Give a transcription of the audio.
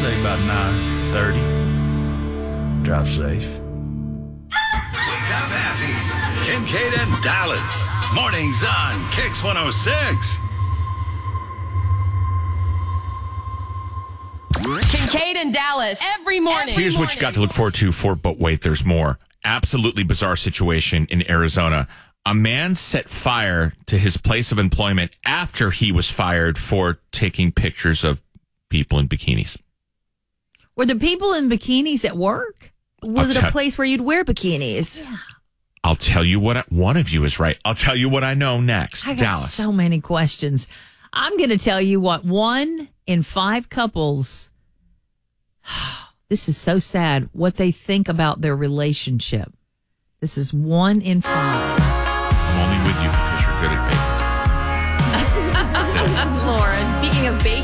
say about 9:30. Drive safe. Wake up happy. Kincaid and Dallas. Mornings on Kix 106. Kincaid and Dallas every morning. Here's what you got to look forward to but wait, there's more. Absolutely bizarre situation in Arizona. A man set fire to his place of employment after he was fired for taking pictures of people in bikinis. Were the people in bikinis at work? Was it a place where you'd wear bikinis? Yeah. I'll tell you what, one of you is right. I'll tell you what I know next. I got Dallas. so many questions. I'm going to tell you what 1 in 5 couples, this is so sad, what they think about their relationship. This is 1 in 5.